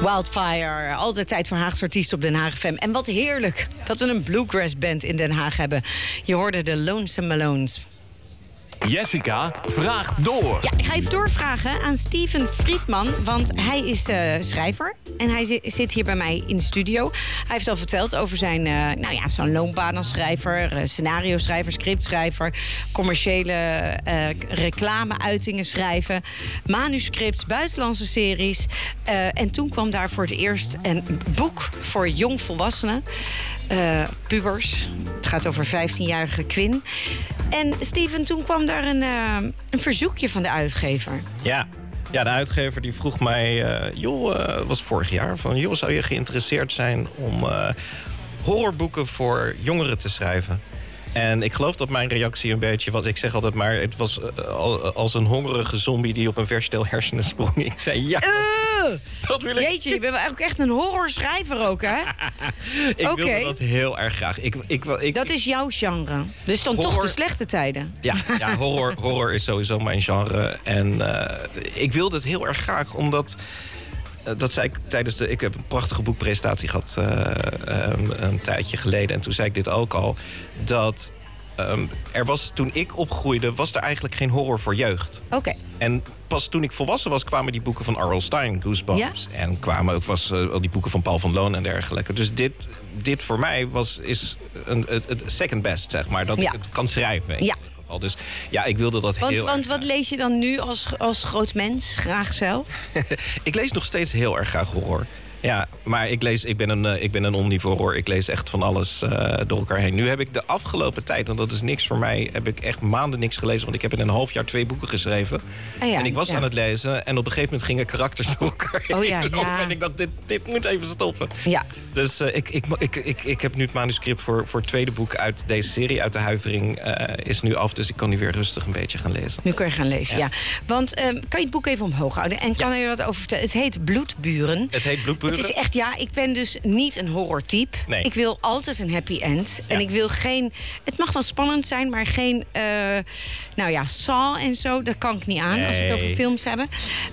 Wildfire, altijd tijd voor Haagse artiesten op Den Haag FM. En wat heerlijk dat we een bluegrass band in Den Haag hebben. Je hoorde de Lonesome Malones. Jessica vraagt door. Ja, ik ga even doorvragen aan Steven Friedman, want hij is schrijver. En hij zit hier bij mij in de studio. Hij heeft al verteld over zijn zo'n loopbaan als schrijver, scenario-schrijver, scriptschrijver, commerciële reclame-uitingen schrijven, manuscript, buitenlandse series. En toen kwam daar voor het eerst een boek voor jongvolwassenen. Pubers. Het gaat over 15-jarige Quinn. En Steven, toen kwam daar een verzoekje van de uitgever. Ja, de uitgever die vroeg mij... was vorig jaar, van... zou je geïnteresseerd zijn om horrorboeken voor jongeren te schrijven? En ik geloof dat mijn reactie een beetje was... Ik zeg altijd maar, het was als een hongerige zombie... die op een verstel hersenen sprong. Ik zei ja, dat wil ik. Jeetje, je bent ook echt een horrorschrijver ook, hè? Ik wilde dat heel erg graag. Dat is jouw genre. Dus dan horror, toch de slechte tijden. Ja, horror is sowieso mijn genre. En ik wilde het heel erg graag, omdat... Dat zei ik tijdens ik heb een prachtige boekpresentatie gehad een tijdje geleden. En toen zei ik dit ook al. Dat toen ik opgroeide, was er eigenlijk geen horror voor jeugd. Oké. En pas toen ik volwassen was, kwamen die boeken van R.L. Stine, Goosebumps. Ja? En kwamen ook al die boeken van Paul van Loon en dergelijke. Dus dit voor mij is het second best, zeg maar. Dat ik het kan schrijven. Ja. Dus ja, ik wilde dat heel erg. Want wat lees je dan nu als groot mens graag zelf? Ik lees nog steeds heel erg graag horror. Ja, maar ik ben een omnivoror. Ik lees echt van alles door elkaar heen. Nu heb ik de afgelopen tijd, en dat is niks voor mij... heb ik echt maanden niks gelezen. Want ik heb in een half jaar 2 boeken geschreven. En ik was aan het lezen. En op een gegeven moment gingen karakters door elkaar heen. En ik dacht, dit moet even stoppen. Ja. Dus ik heb nu het manuscript voor het tweede boek uit deze serie. Uit de Huivering is nu af. Dus ik kan nu weer rustig een beetje gaan lezen. Nu kun je gaan lezen, ja. Want kan je het boek even omhoog houden? En kan je wat over vertellen? Het heet Bloedburen. Het heet Bloedburen. Het is echt, ik ben dus niet een horrortype. Nee. Ik wil altijd een happy end. Ja. En ik wil geen... Het mag wel spannend zijn, maar geen... Saw en zo, dat kan ik niet aan als we het over films hebben.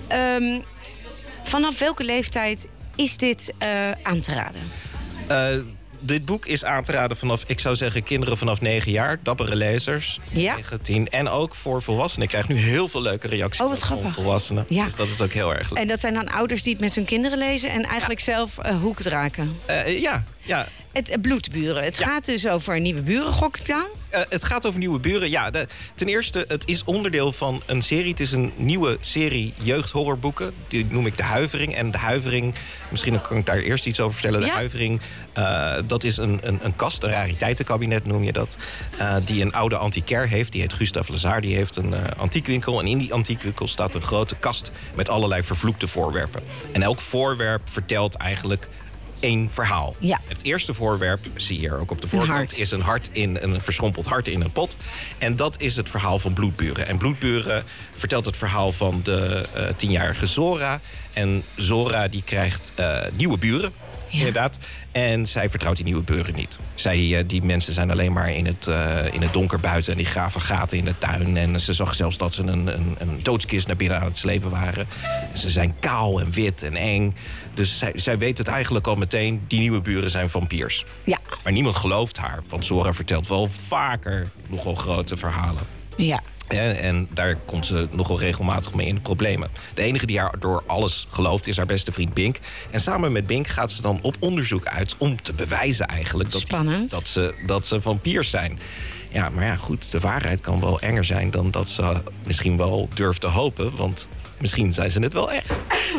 Vanaf welke leeftijd is dit aan te raden? Dit boek is aan te raden vanaf, ik zou zeggen, kinderen vanaf 9 jaar. Dappere lezers, 9, 10. En ook voor volwassenen. Ik krijg nu heel veel leuke reacties van volwassenen. Ja. Dus dat is ook heel erg leuk. En dat zijn dan ouders die het met hun kinderen lezen... en eigenlijk zelf hoek raken. Ja. Het Bloedburen. Het gaat dus over nieuwe buren, gok ik dan? Het gaat over nieuwe buren, ja. Ten eerste, het is onderdeel van een serie. Het is een nieuwe serie jeugdhorrorboeken. Die noem ik De Huivering. En De Huivering, misschien kan ik daar eerst iets over vertellen. De Huivering, dat is een kast, een rariteitenkabinet noem je dat. Die een oude antiquair heeft. Die heet Gustave Lazar. Die heeft een antiekwinkel. En in die antiekwinkel staat een grote kast met allerlei vervloekte voorwerpen. En elk voorwerp vertelt eigenlijk 1 verhaal. Ja. Het eerste voorwerp, zie je hier ook op de voorkant, is een verschrompeld hart in een pot. En dat is het verhaal van Bloedburen. En Bloedburen vertelt het verhaal van de 10-jarige Zora. En Zora die krijgt nieuwe buren. Ja. Inderdaad. En zij vertrouwt die nieuwe buren niet. Die mensen zijn alleen maar in het donker buiten. En die graven gaten in de tuin. En ze zag zelfs dat ze een doodskist naar binnen aan het slepen waren. En ze zijn kaal en wit en eng. Dus zij weet het eigenlijk al meteen. Die nieuwe buren zijn vampiers. Ja. Maar niemand gelooft haar. Want Zora vertelt wel vaker nogal grote verhalen. Ja. En daar komt ze nogal regelmatig mee in de problemen. De enige die haar door alles gelooft is haar beste vriend Bink. En samen met Bink gaat ze dan op onderzoek uit om te bewijzen eigenlijk dat ze vampiers zijn. Ja, maar ja, goed, de waarheid kan wel enger zijn dan dat ze misschien wel durft te hopen. Want misschien zijn ze het wel echt.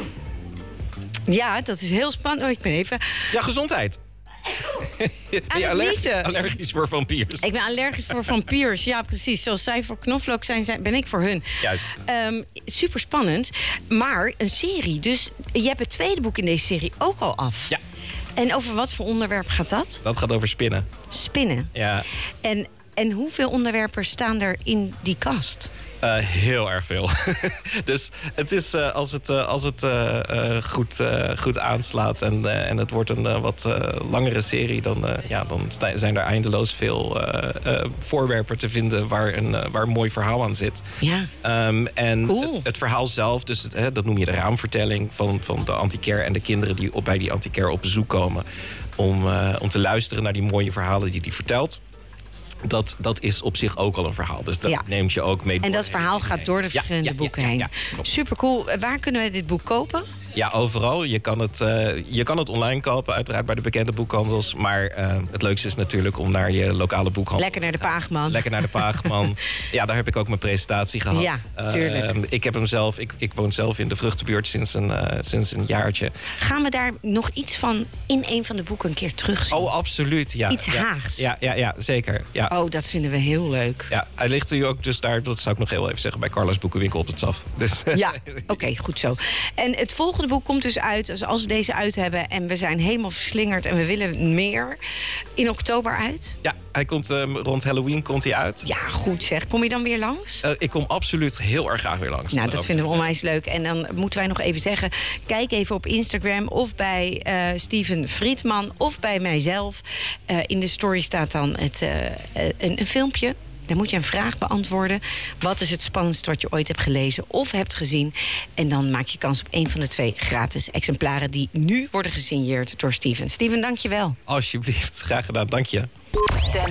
Ja, dat is heel spannend. Ik ben even... Ja, gezondheid. Ben je allergisch voor vampiers? Ik ben allergisch voor vampiers, ja precies. Zoals zij voor knoflook zijn, ben ik voor hun. Juist. Super spannend. Maar een serie, dus je hebt het tweede boek in deze serie ook al af. Ja. En over wat voor onderwerp gaat dat? Dat gaat over spinnen. Spinnen? Ja. En En hoeveel onderwerpen staan er in die kast? Heel erg veel. Dus het is als het goed aanslaat en het wordt een wat langere serie, dan zijn er eindeloos veel voorwerpen te vinden waar een mooi verhaal aan zit. Ja. En cool. het verhaal zelf, dus dat noem je de raamvertelling van de antiquaire en de kinderen die bij die antiquaire op bezoek komen om te luisteren naar die mooie verhalen die hij vertelt. Dat is op zich ook al een verhaal. Dus dat neemt je ook mee. En dat verhaal gaat door de verschillende boeken heen. Super cool. Waar kunnen we dit boek kopen? Ja, overal. Je kan het online kopen, uiteraard bij de bekende boekhandels. Maar het leukste is natuurlijk om naar je lokale boekhandel. Lekker naar de Paagman. Lekker naar de Paagman. Ja, daar heb ik ook mijn presentatie gehad. Ja, tuurlijk. Ik heb hem zelf. Ik woon zelf in de Vruchtenbuurt sinds een jaartje. Gaan we daar nog iets van in een van de boeken een keer terugzien? Oh, absoluut. Ja, iets Haags. Ja, zeker. Ja. Oh, dat vinden we heel leuk. Ja, hij ligt nu ook dus daar, dat zou ik nog heel even zeggen, bij Carla's Boekenwinkel op het SAF. Dus. Ja, oké, goed zo. En het volgende boek komt dus uit, dus als we deze uit hebben en we zijn helemaal verslingerd en we willen meer, in oktober uit? Ja, hij komt rond Halloween komt hij uit. Ja, goed zeg. Kom je dan weer langs? Ik kom absoluut heel erg graag weer langs. Nou, dat vinden we onwijs leuk. En dan moeten wij nog even zeggen, kijk even op Instagram of bij Steven Friedman of bij mijzelf. In de story staat dan een filmpje. Dan moet je een vraag beantwoorden. Wat is het spannendste wat je ooit hebt gelezen of hebt gezien? En dan maak je kans op een van de 2 gratis exemplaren die nu worden gesigneerd door Steven. Steven, dank je wel. Alsjeblieft, graag gedaan, dank je. Den